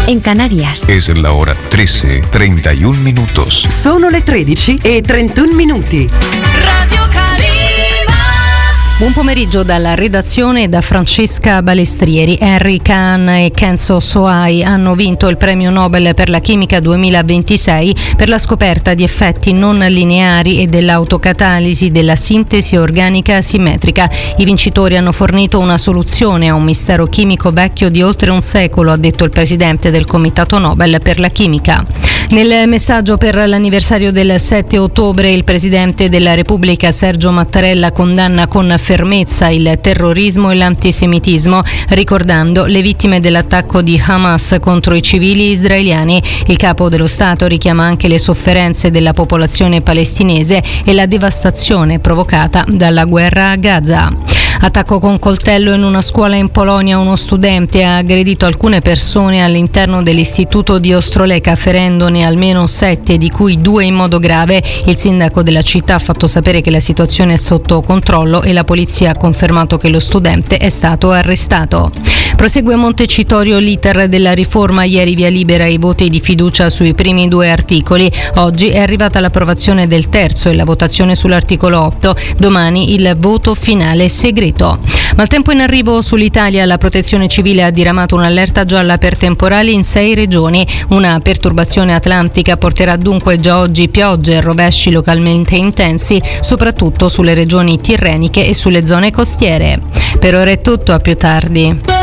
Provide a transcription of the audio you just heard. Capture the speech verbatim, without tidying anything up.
en Canarias. Es la hora trece, treinta y un minutos. Sono le tredici e trentuno minuti. Radio Calima. Buon pomeriggio dalla redazione da Francesca Balestrieri. Henry Kahn e Kenzo Sohai hanno vinto il premio Nobel per la chimica duemilaventisei per la scoperta di effetti non lineari e dell'autocatalisi della sintesi organica asimmetrica. I vincitori hanno fornito una soluzione a un mistero chimico vecchio di oltre un secolo, ha detto il presidente del Comitato Nobel per la chimica. Nel messaggio per l'anniversario del sette ottobre, il presidente della Repubblica Sergio Mattarella condanna con fermezza il terrorismo e l'antisemitismo, ricordando le vittime dell'attacco di Hamas contro i civili israeliani. Il capo dello Stato richiama anche le sofferenze della popolazione palestinese e la devastazione provocata dalla guerra a Gaza. Attacco con coltello in una scuola in Polonia. Uno studente ha aggredito alcune persone all'interno dell'istituto di Ostrołęka, ferendone almeno sette, di cui due in modo grave. Il sindaco della città ha fatto sapere che la situazione è sotto controllo e la polizia ha confermato che lo studente è stato arrestato. Prosegue a Montecitorio l'iter della riforma. Ieri via libera ai voti di fiducia sui primi due articoli. Oggi è arrivata l'approvazione del terzo e la votazione sull'articolo otto. Domani il voto finale segreto. Maltempo in arrivo sull'Italia. La Protezione Civile ha diramato un'allerta gialla per temporali in sei regioni. Una perturbazione atlantica porterà dunque già oggi piogge e rovesci localmente intensi, soprattutto sulle regioni tirreniche e sulle zone costiere. Per ora è tutto, a più tardi.